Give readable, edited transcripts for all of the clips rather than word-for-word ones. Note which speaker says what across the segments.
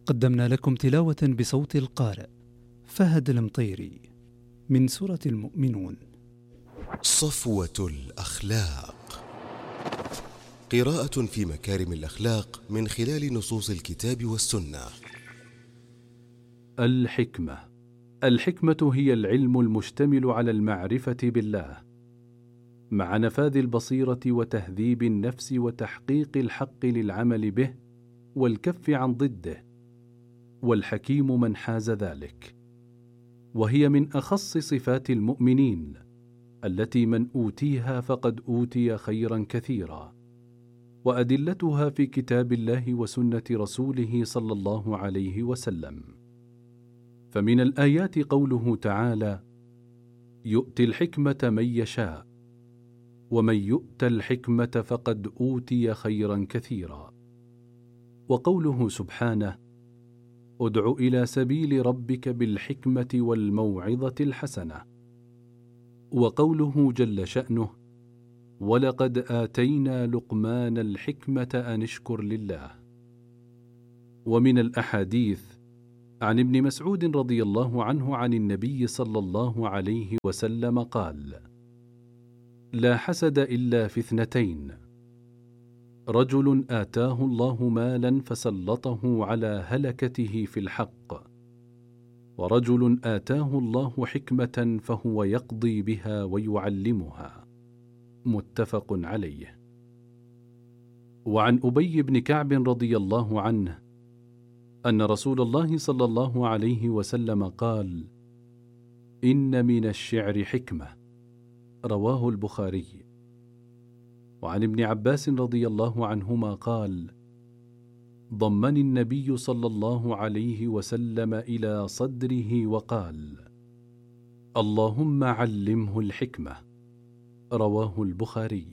Speaker 1: قدمنا لكم تلاوة بصوت القارئ فهد المطيري من سورة المؤمنون.
Speaker 2: صفوة الأخلاق، قراءة في مكارم الأخلاق من خلال نصوص الكتاب والسنة.
Speaker 3: الحكمة هي العلم المشتمل على المعرفة بالله مع نفاذ البصيرة وتهذيب النفس وتحقيق الحق للعمل به والكف عن ضده، والحكيم من حاز ذلك، وهي من أخص صفات المؤمنين التي من أوتيها فقد أوتي خيرا كثيرا، وأدلتها في كتاب الله وسنة رسوله صلى الله عليه وسلم. فمن الآيات قوله تعالى: يؤتي الحكمة من يشاء، ومن يؤت الحكمة فقد أوتي خيرا كثيرا. وقوله سبحانه: ادع إلى سبيل ربك بالحكمة والموعظة الحسنة. وقوله جل شأنه: ولقد آتينا لقمان الحكمة أن اشكر لله. ومن الأحاديث عن ابن مسعود رضي الله عنه عن النبي صلى الله عليه وسلم قال: لا حسد إلا في اثنتين: رجل آتاه الله مالا فسلطه على هلكته في الحق، ورجل آتاه الله حكمة فهو يقضي بها ويعلمها. متفق عليه. وعن أبي بن كعب رضي الله عنه أن رسول الله صلى الله عليه وسلم قال: إن من الشعر حكمة. رواه البخاري. وعن ابن عباس رضي الله عنهما قال: ضمني النبي صلى الله عليه وسلم إلى صدره وقال: اللهم علمه الحكمة. رواه البخاري.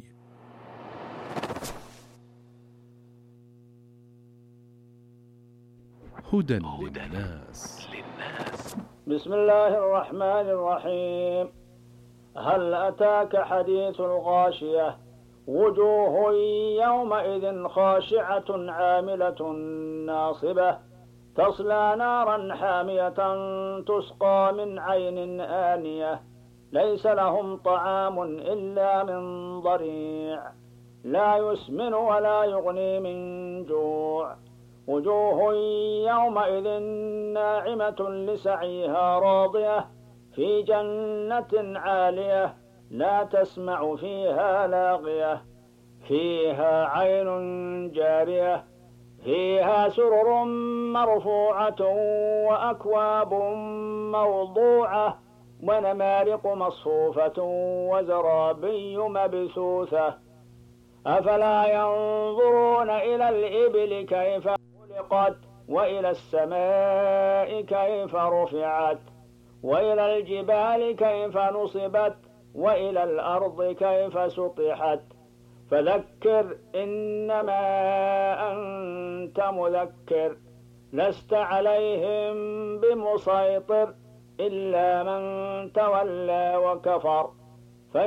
Speaker 1: هدى للناس.
Speaker 4: بسم الله الرحمن الرحيم. هل أتاك حديث الغاشية؟ وجوه يومئذ خاشعة عاملة ناصبة تصلى نارا حامية تسقى من عين آنية ليس لهم طعام إلا من ضريع لا يسمن ولا يغني من جوع. وجوه يومئذ ناعمة لسعيها راضية في جنة عالية لا تسمع فيها لاغية فيها عين جارية فيها سرر مرفوعة وأكواب موضوعة ونمارق مصفوفة وزرابي مبثوثة. أفلا ينظرون إلى الإبل كيف خلقت وإلى السماء كيف رفعت وإلى الجبال كيف نصبت وإلى الأرض كيف سطحت. فذكر إنما أنت مذكر لست عليهم بمسيطر إلا من تولى وكفر.